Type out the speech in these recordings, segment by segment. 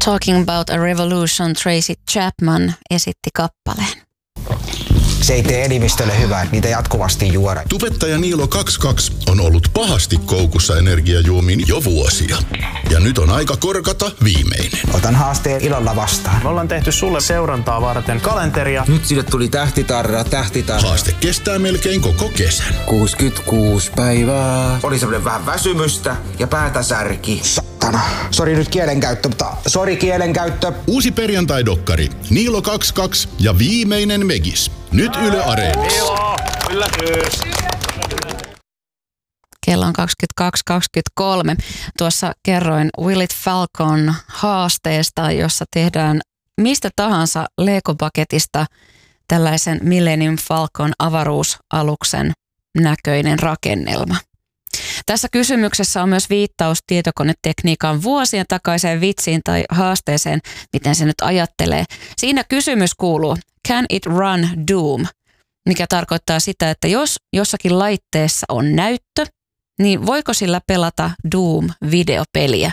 Talking About a Revolution, Tracy Chapman esitti kappaleen. Se ei tee elimistölle hyvää, niitä jatkuvasti juoda. Tubettaja Niilo 22 on ollut pahasti koukussa energiajuomiin jo vuosia. Ja nyt on aika korkata viimeinen. Otan haasteen ilolla vastaan. Me ollaan tehty sulle seurantaa varten kalenteria. Nyt sille tuli tähtitarra. Haaste kestää melkein koko kesän. 66 päivää. Oli semmoinen vähän väsymystä ja päätä särki. Saatana. Sori nyt kielenkäyttö, mutta sori kielenkäyttö. Uusi perjantai-dokkari Niilo 22 ja viimeinen Megis. Nyt Yle Areenassa. Kello on 22.23. Tuossa kerroin Will It Falcon haasteesta, jossa tehdään mistä tahansa Lego-paketista tällaisen Millennium Falcon avaruusaluksen näköinen rakennelma. Tässä kysymyksessä on myös viittaus tietokonetekniikan vuosien takaiseen vitsiin tai haasteeseen, miten se nyt ajattelee. Siinä kysymys kuuluu, can it run Doom? Mikä tarkoittaa sitä, että jos jossakin laitteessa on näyttö, niin voiko sillä pelata Doom-videopeliä?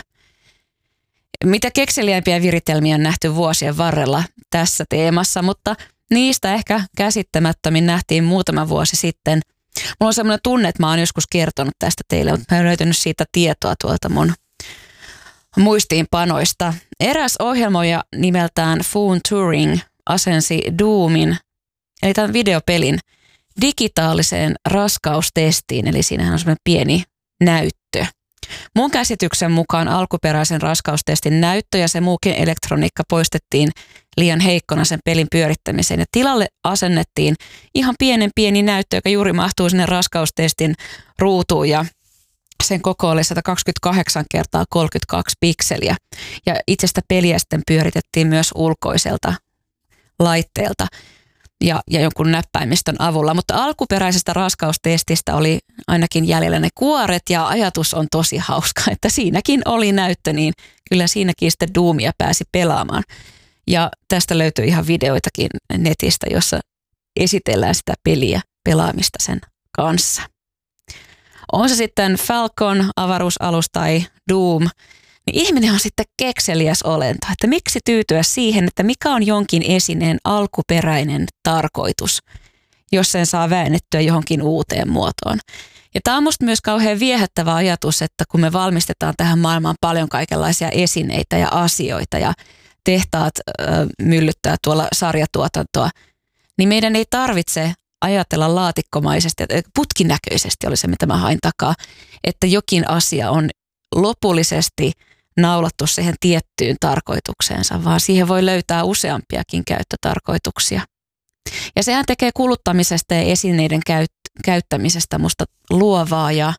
Mitä kekseliäimpiä viritelmiä on nähty vuosien varrella tässä teemassa, mutta niistä ehkä käsittämättömin nähtiin muutama vuosi sitten. Mulla on sellainen tunne, että mä oon joskus kertonut tästä teille, mutta mä en löytänyt siitä tietoa tuolta mun muistiinpanoista. Eräs ohjelmoija nimeltään Foon Turing asensi Doomin, eli tämän videopelin, digitaaliseen raskaustestiin, eli siinähän on semmoinen pieni näyttö. Mun käsityksen mukaan alkuperäisen raskaustestin näyttö ja se muukin elektroniikka poistettiin liian heikkona sen pelin pyörittämiseen. Ja tilalle asennettiin ihan pieni näyttö, joka juuri mahtuu sinne raskaustestin ruutuun ja sen koko oli 128 kertaa 32 pikseliä. Ja itsestä peliä sitten pyöritettiin myös ulkoiselta laitteelta ja jonkun näppäimistön avulla. Mutta alkuperäisestä raskaustestistä oli ainakin jäljellä ne kuoret ja ajatus on tosi hauska, että siinäkin oli näyttö, niin kyllä siinäkin sitten Doomia pääsi pelaamaan. Ja tästä löytyy ihan videoitakin netistä, jossa esitellään sitä peliä pelaamista sen kanssa. On se sitten Falcon, avaruusalus tai Doom, niin ihminen on sitten kekseliäs olento, että miksi tyytyä siihen, että mikä on jonkin esineen alkuperäinen tarkoitus, jos sen saa väännettyä johonkin uuteen muotoon. Ja tämä on musta myös kauhean viehättävä ajatus, että kun me valmistetaan tähän maailmaan paljon kaikenlaisia esineitä ja asioita ja tehtaat myllyttää tuolla sarjatuotantoa, niin meidän ei tarvitse ajatella laatikkomaisesti, putkinäköisesti oli se, mitä mä hain takaa, että jokin asia on lopullisesti naulattu siihen tiettyyn tarkoitukseensa, vaan siihen voi löytää useampiakin käyttötarkoituksia. Ja sehän tekee kuluttamisesta ja esineiden käyttämisestä musta luovaa ja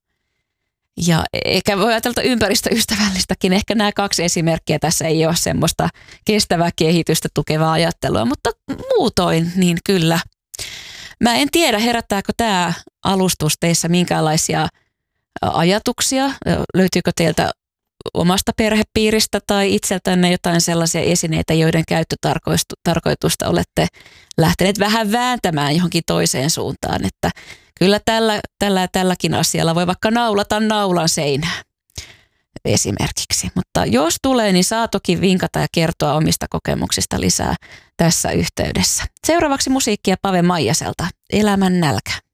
eikä voi ajatella ympäristöystävällistäkin. Ehkä nämä kaksi esimerkkiä tässä ei ole semmoista kestävää kehitystä tukevaa ajattelua, mutta muutoin niin kyllä. Mä en tiedä, herättääkö tämä alustus teissä minkäänlaisia ajatuksia. Löytyykö teiltä omasta perhepiiristä tai itseltänne jotain sellaisia esineitä, joiden käyttötarkoitusta olette lähteneet vähän vääntämään johonkin toiseen suuntaan, että kyllä tälläkin asialla voi vaikka naulata naulan seinään esimerkiksi. Mutta jos tulee, niin saa toki vinkata ja kertoa omista kokemuksista lisää tässä yhteydessä. Seuraavaksi musiikkia Pave Maijaselta, Elämän nälkä.